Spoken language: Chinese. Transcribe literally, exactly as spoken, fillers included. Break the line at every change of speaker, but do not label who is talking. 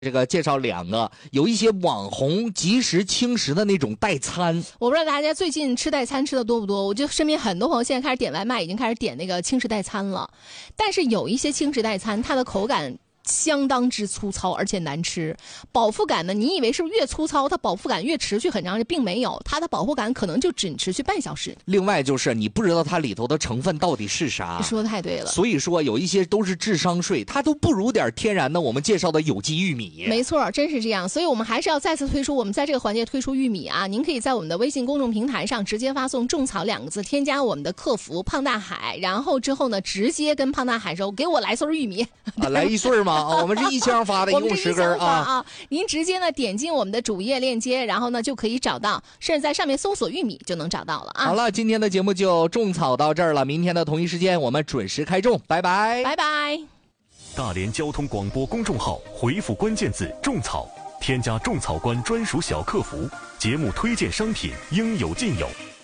这个介绍两个有一些网红即时轻食的那种代餐。
我不知道大家最近吃代餐吃的多不多，我就身边很多朋友现在开始点外卖，已经开始点那个轻食代餐了。但是有一些轻食代餐，它的口感相当之粗糙，而且难吃。饱腹感呢，你以为是越粗糙它饱腹感越持续很长时间，并没有，它的饱腹感可能就只持续半小时。
另外就是你不知道它里头的成分到底是啥。
你说的太对了。
所以说有一些都是智商税，它都不如点天然的我们介绍的有机玉米。
没错，真是这样。所以我们还是要再次推出，我们在这个环节推出玉米啊，您可以在我们的微信公众平台上直接发送种草两个字，添加我们的客服胖大海，然后之后呢直接跟胖大海说给我来穗玉米
啊，来一穗吗？啊，我们是一箱发的，一共十根啊
啊。您直接呢点进我们的主页链接，然后呢就可以找到，甚至在上面搜索玉米就能找到了啊。
好了，今天的节目就种草到这儿了，明天的同一时间我们准时开种，拜拜，
拜拜。
大连交通广播公众号回复关键字种草，添加种草官专属小客服，节目推荐商品应有尽有。